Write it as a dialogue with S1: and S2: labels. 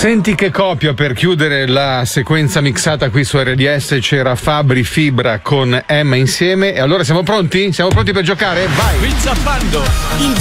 S1: Senti che coppia per chiudere la sequenza mixata qui su RDS. C'era Fabri Fibra con Emma insieme. E allora siamo pronti? Siamo pronti per giocare? Vai!
S2: Il